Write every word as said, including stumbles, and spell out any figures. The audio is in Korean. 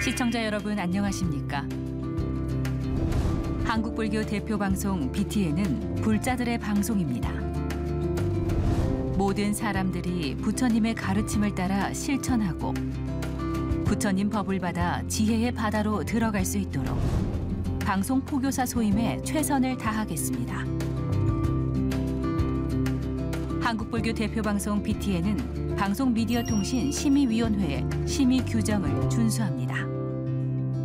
시청자 여러분 안녕하십니까? 한국불교 대표 방송 비티엔은 불자들의 방송입니다. 모든 사람들이 부처님의 가르침을 따라 실천하고 부처님 법을 받아 지혜의 바다로 들어갈 수 있도록 방송 포교사 소임에 최선을 다하겠습니다. 한국불교 대표 방송 비티엔은 방송미디어통신 심의위원회의 심의 규정을 준수합니다.